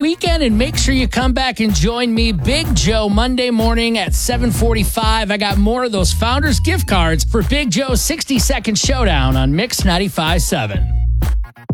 weekend, and make sure you come back and join me, Big Joe, Monday morning at 7:45. I got more of those Founders gift cards for Big Joe's 60-second showdown on Mix 95.7.